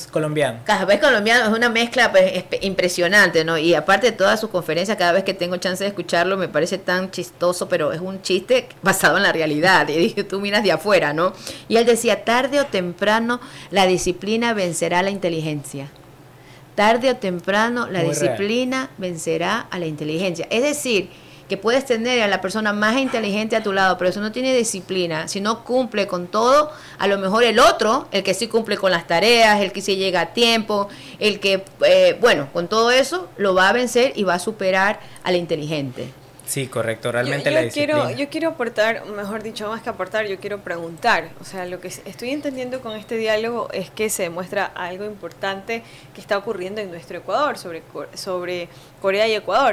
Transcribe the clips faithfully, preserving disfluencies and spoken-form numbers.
colombiano. Café colombiano es una mezcla pues, impresionante, ¿no? Y aparte de todas sus conferencias, cada vez que tengo chance de escucharlo, me parece tan chistoso, pero es un chiste basado en la realidad. Y tú miras de afuera, ¿no? Y él decía, tarde o temprano la disciplina vencerá a la inteligencia. Tarde o temprano la Muy disciplina real. vencerá a la inteligencia. Es decir, que puedes tener a la persona más inteligente a tu lado, pero si no tiene disciplina, si no cumple con todo, a lo mejor el otro, el que sí cumple con las tareas, el que sí llega a tiempo, el que, eh, bueno, con todo eso, lo va a vencer y va a superar al inteligente. Sí, correcto, realmente yo, yo la disciplina. Quiero, yo quiero aportar, mejor dicho, más que aportar, yo quiero preguntar. O sea, lo que estoy entendiendo con este diálogo es que se demuestra algo importante que está ocurriendo en nuestro Ecuador, sobre, sobre Corea y Ecuador.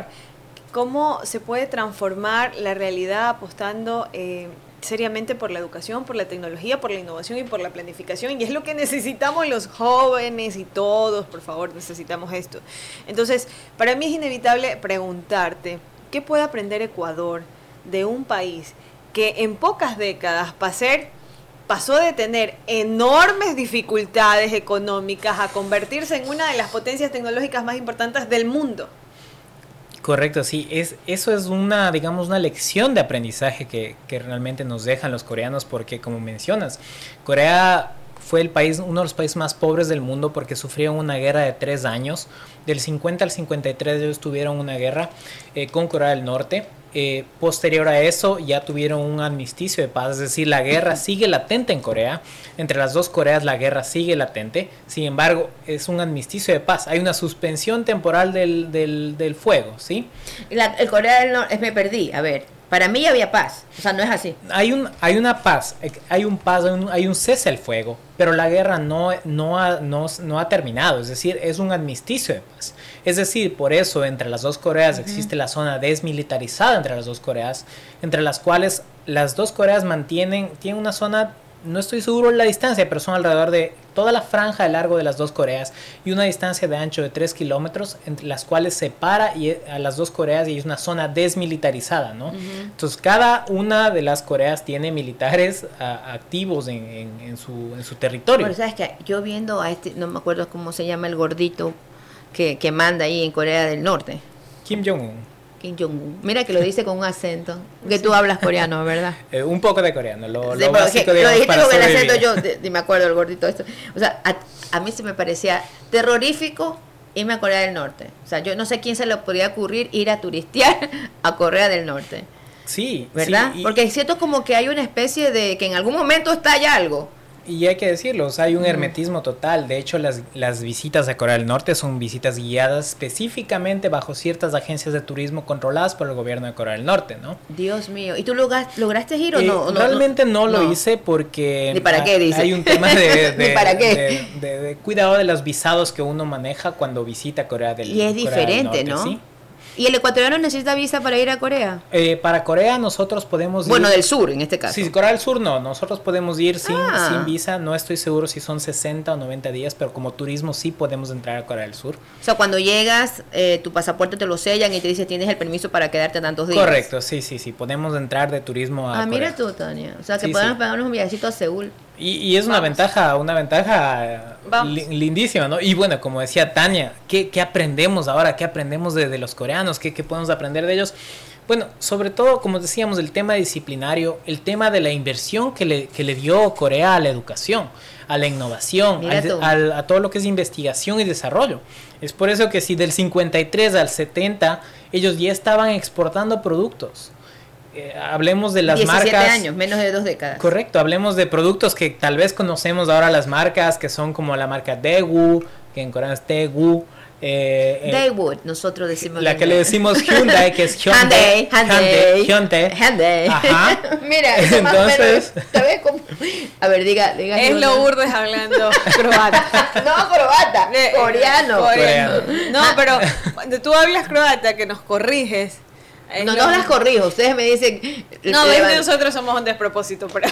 ¿Cómo se puede transformar la realidad apostando eh, seriamente por la educación, por la tecnología, por la innovación y por la planificación? Y es lo que necesitamos los jóvenes y todos, por favor, necesitamos esto. Entonces, para mí es inevitable preguntarte, ¿qué puede aprender Ecuador de un país que en pocas décadas pasar, pasó de tener enormes dificultades económicas a convertirse en una de las potencias tecnológicas más importantes del mundo? Correcto, sí, es, eso es una, digamos, una lección de aprendizaje que, que realmente nos dejan los coreanos, porque como mencionas, Corea fue el país, uno de los países más pobres del mundo porque sufrieron una guerra de tres años. Del cincuenta al cincuenta y tres ellos tuvieron una guerra eh, con Corea del Norte. Eh, posterior a eso ya tuvieron un armisticio de paz, es decir, la guerra sigue latente en Corea. Entre las dos Coreas la guerra sigue latente, sin embargo es un armisticio de paz, hay una suspensión temporal del, del, del fuego, ¿sí? La, el Corea del Norte, me perdí, a ver, para mí ya había paz, o sea, no es así. Hay, un, hay una paz, hay un paz, hay un, hay un cese al fuego, pero la guerra no, no, ha, no, no ha terminado, es decir, es un armisticio de paz. Es decir, por eso entre las dos Coreas uh-huh. existe la zona desmilitarizada entre las dos Coreas, entre las cuales las dos Coreas mantienen, tienen una zona, no estoy seguro de la distancia, pero son alrededor de toda la franja de largo de las dos Coreas y una distancia de ancho de tres kilómetros, entre las cuales separa y, a las dos Coreas y es una zona desmilitarizada, ¿no? Uh-huh. Entonces, cada una de las Coreas tiene militares a, activos en, en, en, su, en su territorio. Bueno, sabes que yo viendo a este, no me acuerdo cómo se llama el gordito que, que manda ahí en Corea del Norte. Kim Jong-un. Kim Jong-un. Mira que lo dice con un acento. Que sí. Tú hablas coreano, ¿verdad? Eh, un poco de coreano. Lo, sí, lo básico, que, digamos, lo dijiste para con el sobrevivir. acento yo, de, de, me acuerdo el gordito esto. O sea, a, a mí se me parecía terrorífico irme a Corea del Norte. O sea, yo no sé quién se le podría ocurrir ir a turistear a Corea del Norte. Sí. ¿Verdad? Sí, y, porque siento como que hay una especie de que en algún momento estalla algo. Y hay que decirlo, o sea, hay un hermetismo total. De hecho, las, las visitas a Corea del Norte son visitas guiadas específicamente bajo ciertas agencias de turismo controladas por el gobierno de Corea del Norte, ¿no? Dios mío. ¿Y tú lograste, lograste ir o eh, no, no? Realmente no, no lo no. hice porque... ¿Ni para qué, dice? Hay un tema de, de, para qué? de, de, de cuidado de los visados que uno maneja cuando visita Corea del Norte. Y es diferente, Norte, ¿no? ¿sí? ¿Y el ecuatoriano necesita visa para ir a Corea? Eh, para Corea nosotros podemos ir... Bueno, del sur en este caso. Sí, Corea del Sur no, nosotros podemos ir sin, ah. sin visa, no estoy seguro si son sesenta o noventa días, pero como turismo sí podemos entrar a Corea del Sur. O sea, cuando llegas, eh, tu pasaporte te lo sellan y te dice tienes el permiso para quedarte tantos días. Correcto, sí, sí, sí, podemos entrar de turismo a Ah, Corea. Mira tú, Tania, o sea, que sí, podemos sí. pagarnos un viajecito a Seúl. Y, y es una Vamos. ventaja, una ventaja li, lindísima, ¿no? Y bueno, como decía Tania, ¿qué, qué aprendemos ahora? ¿Qué aprendemos de, de los coreanos? ¿Qué, ¿Qué podemos aprender de ellos? Bueno, sobre todo, como decíamos, el tema disciplinario, el tema de la inversión que le, que le dio Corea a la educación, a la innovación, al, al, a todo lo que es investigación y desarrollo. Es por eso que si del cincuenta y tres al setenta ellos ya estaban exportando productos. Eh, hablemos de las diecisiete marcas. años, menos de dos décadas. Correcto, hablemos de productos que tal vez conocemos ahora, las marcas que son como la marca Daewoo, que en coreano es Daewoo. Eh, Daewoo, nosotros decimos. La que le decimos Hyundai, que es Hyundai. Hyundai. Hyundai. Hyundai. Ajá. Mira, eso más entonces. Menos, como, a ver, diga, diga. Es lo Urdes hablando croata. No, croata, Eh, coreano. coreano. No, pero cuando tú hablas croata, que nos corriges. No, no las corrijo, ustedes me dicen. No, ves que nosotros somos un despropósito. Pero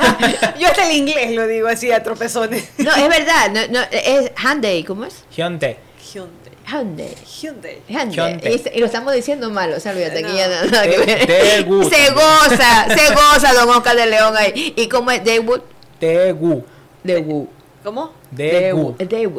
yo hasta el inglés lo digo así a tropezones. No, es verdad, no, no, es Hyundai, ¿cómo es? Hyundai. Hyundai. Hyundai. Hyundai. Hyundai. Y, y lo estamos diciendo mal, o sea, olvídate no. que ya nada, nada que ver. Daewoo. Se goza, se goza don Oscar de León ahí. ¿Y cómo es Daewoo? Daewoo. Daewoo. ¿Cómo? Daewoo. Daewoo.